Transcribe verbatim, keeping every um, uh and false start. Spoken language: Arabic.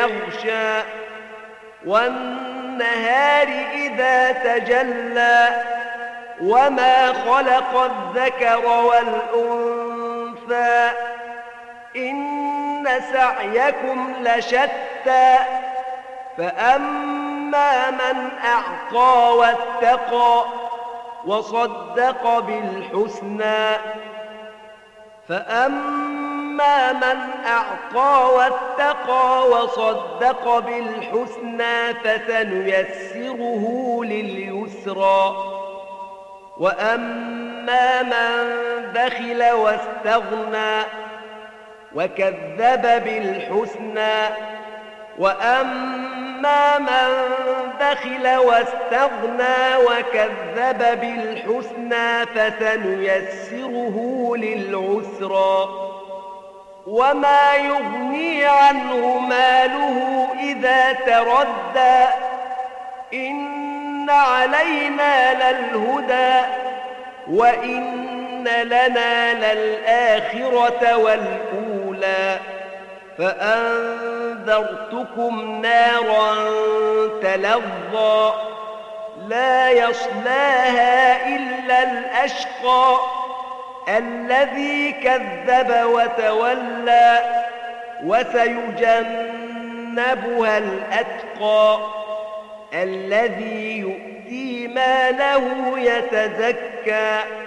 يغشى والنهار إذا تجلى وما خلق الذكر والأنثى إن سعيكم لشتى فأما من أعطى واتقى وصدق بالحسنى فأما من أعطى واتقى وصدق بالحسنى فسنيسره لليسرى وأما من بخل واستغنى وكذب بالحسنى وأما من بخل واستغنى وكذب بالحسنى فسنيسره للعسرى وما يغني عنه ماله إذا تردى إن علينا للهدى وإن لنا للآخرة والأولى فأنذرتكم نارا تلظى لا يصلاها إلا الأشقى الذي كذب وتولى وسيجنبها الأتقى الذي يؤتي ماله يتزكى